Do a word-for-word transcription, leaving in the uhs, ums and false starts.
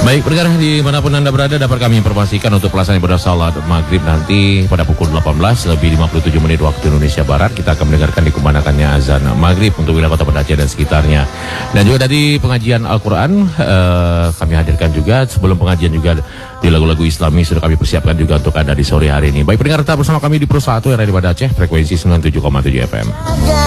Baik, pendengar dimanapun Anda berada, dapat kami informasikan untuk pelaksanaan ibadah salat maghrib nanti pada pukul delapan belas lebih lima puluh tujuh menit waktu Indonesia Barat. Kita akan mendengarkan dikumandangkannya azan maghrib untuk wilayah kota Banda Aceh dan sekitarnya. Dan juga dari pengajian Al-Quran eh, kami hadirkan juga. Sebelum pengajian juga di lagu-lagu Islami sudah kami persiapkan juga untuk Anda di sore hari ini. Baik, pendengar tetap bersama kami di Pro satu R R I Banda Aceh, frekuensi sembilan puluh tujuh koma tujuh F M.